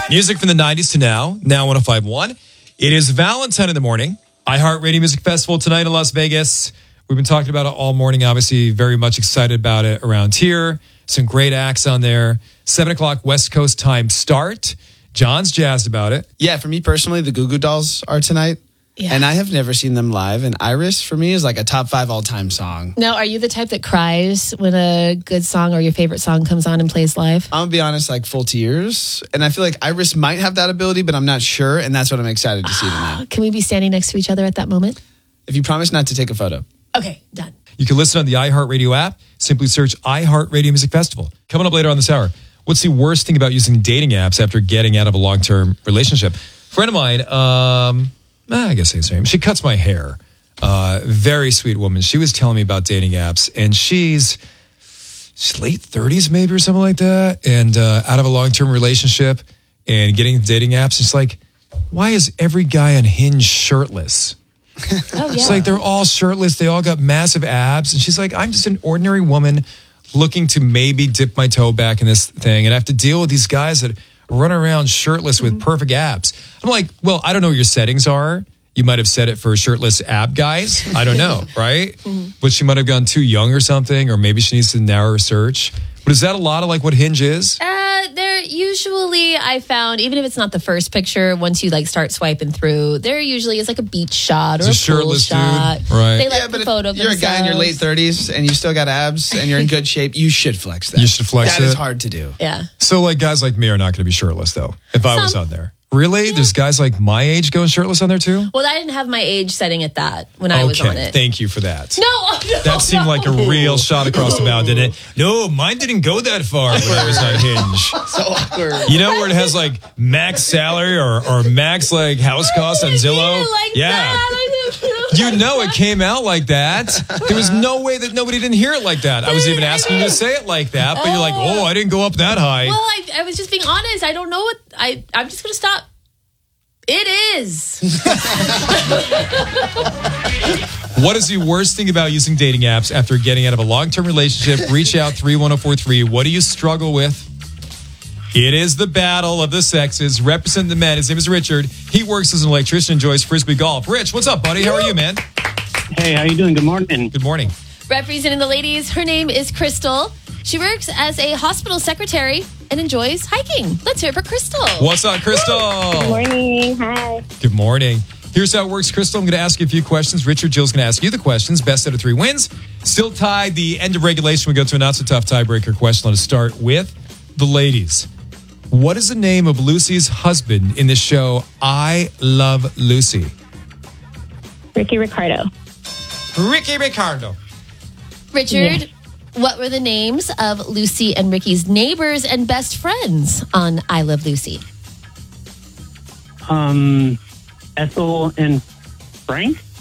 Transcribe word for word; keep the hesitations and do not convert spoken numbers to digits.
Music from the nineties to now, now one oh five point one. It is Valentine in the morning. iHeartRadio Music Festival tonight in Las Vegas. We've been talking about it all morning, obviously very much excited about it around here. Some great acts on there. seven o'clock West Coast time start. John's jazzed about it. Yeah, for me personally, the Goo Goo Dolls are tonight. Yeah. And I have never seen them live. And Iris, for me, is like a top five all-time song. Now, are you the type that cries when a good song or your favorite song comes on and plays live? I'm going to be honest, like full tears. And I feel like Iris might have that ability, but I'm not sure. And that's what I'm excited to see tonight. Can we be standing next to each other at that moment? If you promise not to take a photo. Okay, done. You can listen on the iHeartRadio app. Simply search iHeartRadio Music Festival. Coming up later on this hour, what's the worst thing about using dating apps after getting out of a long-term relationship? A friend of mine, um, I guess I say her name. She cuts my hair. Uh, very sweet woman. She was telling me about dating apps, and she's, she's late thirties maybe or something like that, and uh, out of a long-term relationship and getting dating apps. It's like, why is every guy on Hinge shirtless? Oh, yeah. It's like they're all shirtless. They all got massive abs. And she's like, I'm just an ordinary woman looking to maybe dip my toe back in this thing. And I have to deal with these guys that run around shirtless with perfect abs. I'm like, well, I don't know what your settings are. You might have set it for shirtless ab guys. I don't know, right? Mm-hmm. But she might have gone too young or something, or maybe she needs to narrow her search. But is that a lot of like what Hinge is? Uh, they're usually, I found, even if it's not the first picture, once you like start swiping through, there usually is like a beach shot or it's a, a pool shirtless shot. Dude. Right. They like yeah, the but photo if you're themselves. a guy in your late thirties and you still got abs and you're in good shape, you should flex that. You should flex That it. is hard to do. Yeah. So like guys like me are not going to be shirtless though, if I Some. was on there. Really? Yeah. There's guys like my age going shirtless on there too? Well, I didn't have my age setting at that when I was on Okay, it. thank you for that. No, no That seemed no. like a real shot across the bow, didn't it? No, mine didn't go that far when I was on Hinge. So awkward. You know where it has like max salary or, or max like house cost on Zillow? Like yeah. That. You know it came out like that. There was no way that nobody didn't hear it like that. I was even asking you to say it like that, but you're like, oh, I didn't go up that high. Well, I, I was just being honest. I don't know what I. I'm just going to stop. It is. What is the worst thing about using dating apps after getting out of a long-term relationship? Reach out three one zero four three. What do you struggle with? It is the battle of the sexes. Represent the men. His name is Richard. He works as an electrician, enjoys Frisbee golf. Rich, what's up, buddy? How are you, man? Hey, how you doing? Good morning. Good morning. Representing the ladies, her name is Crystal. She works as a hospital secretary and enjoys hiking. Let's hear it for Crystal. What's up, Crystal? Good morning. Hi. Good morning. Here's how it works, Crystal. I'm going to ask you a few questions. Richard, Jill's going to ask you the questions. Best out of three wins. Still tied. The end of regulation. We go to a not-so-tough tiebreaker question. Let's start with the ladies. What is the name of Lucy's husband in the show I Love Lucy? Ricky Ricardo. Ricky Ricardo. Richard, Yeah. what were the names of Lucy and Ricky's neighbors and best friends on I Love Lucy? Um, Ethel and Frank?